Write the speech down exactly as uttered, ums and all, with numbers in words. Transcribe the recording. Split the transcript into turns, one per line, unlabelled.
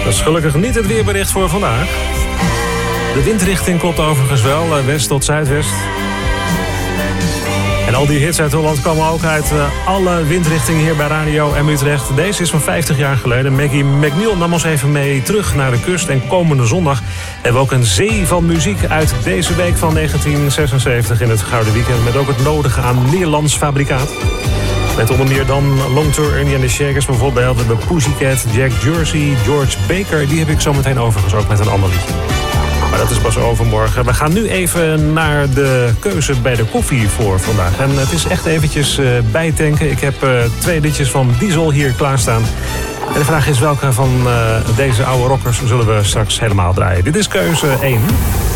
Dat is gelukkig niet het weerbericht voor vandaag. De windrichting klopt overigens wel, west tot zuidwest. En al die hits uit Holland komen ook uit uh, alle windrichtingen hier bij Radio M Utrecht. Deze is van vijftig jaar geleden. Maggie McNeil nam ons even mee terug naar de kust. En komende zondag hebben we ook een zee van muziek uit deze week van negentien zesenzeventig in het Gouden Weekend. Met ook het nodige aan Nederlands fabrikaat. Met onder meer dan Long Tour, Ernie and the Shakers bijvoorbeeld. We hebben Pussycat, Jack Jersey, George Baker. Die heb ik zo meteen overigens ook met een ander liedje. Maar dat is pas overmorgen. We gaan nu even naar de keuze bij de koffie voor vandaag. En het is echt eventjes uh, bijtanken. Ik heb uh, twee liedjes van Diesel hier klaarstaan. En de vraag is welke van uh, deze oude rockers zullen we straks helemaal draaien. Dit is keuze één.